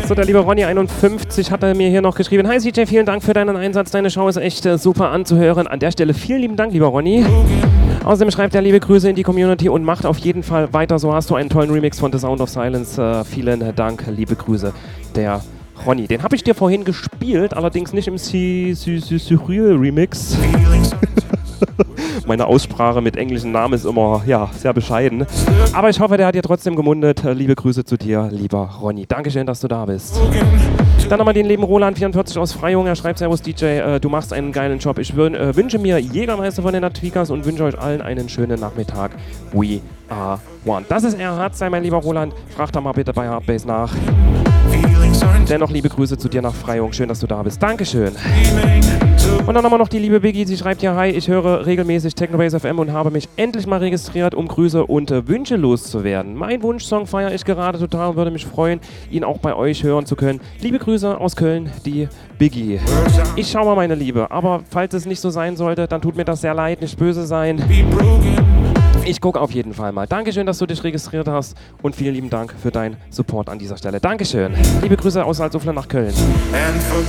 So, der liebe Ronny51 hat mir hier noch geschrieben: Hi CJ, vielen Dank für deinen Einsatz. Deine Show ist echt super anzuhören. An der Stelle vielen lieben Dank, lieber Ronny. Außerdem schreibt er liebe Grüße in die Community und macht auf jeden Fall weiter. So hast du einen tollen Remix von The Sound of Silence. Vielen Dank, liebe Grüße, der Ronny. Den habe ich dir vorhin gespielt, allerdings nicht im Cyril Remix. Meine Aussprache mit englischen Namen ist immer sehr bescheiden. Aber ich hoffe, der hat dir trotzdem gemundet. Liebe Grüße zu dir, lieber Ronny. Dankeschön, dass du da bist. Dann nochmal den lieben Roland44 aus Freyung. Er schreibt: Servus DJ, du machst einen geilen Job. Ich wünsche mir Jägermeister von den Natwikas und wünsche euch allen einen schönen Nachmittag. We are one. Das ist Erhard, sei mein lieber Roland. Frag da mal bitte bei Hardbase nach. Dennoch liebe Grüße zu dir nach Freyung. Schön, dass du da bist. Dankeschön. Und dann haben wir noch die liebe Biggie. Sie schreibt ja: Hi, ich höre regelmäßig Technobase FM und habe mich endlich mal registriert, um Grüße und Wünsche loszuwerden. Mein Wunschsong feiere ich gerade total und würde mich freuen, ihn auch bei euch hören zu können. Liebe Grüße aus Köln, die Biggie. Ich schau mal, meine Liebe, aber falls es nicht so sein sollte, dann tut mir das sehr leid, nicht böse sein. Ich gucke auf jeden Fall mal. Dankeschön, dass du dich registriert hast und vielen lieben Dank für deinen Support an dieser Stelle. Dankeschön. Liebe Grüße aus Salzuflen nach Köln.